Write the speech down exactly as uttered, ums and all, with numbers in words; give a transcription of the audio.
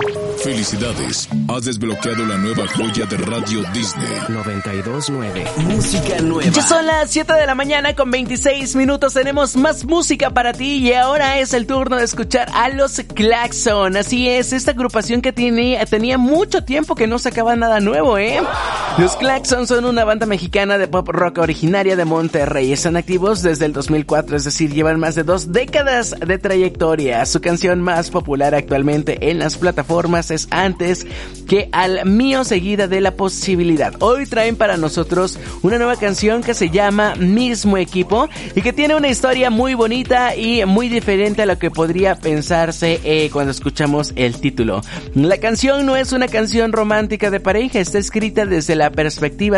Felicidades, has desbloqueado la nueva joya de Radio Disney. noventa y dos nueve. Música nueva. Ya son las siete de la mañana con veintiséis minutos. Tenemos más música para ti y ahora es el turno de escuchar a los Claxon. Así es, esta agrupación que tiene, tenía mucho tiempo que no sacaba nada nuevo, ¿eh? Los Claxon son una banda mexicana de pop rock originaria de Monterrey. Están activos desde el dos mil cuatro, es decir, llevan más de dos décadas de trayectoria. Su canción más popular actualmente en las plataformas es Antes que al mío, seguida de La Posibilidad. Hoy traen para nosotros una nueva canción que se llama Mismo Equipo y que tiene una historia muy bonita y muy diferente a lo que podría pensarse eh, cuando escuchamos el título. La canción no es una canción romántica de pareja, está escrita desde la perspectiva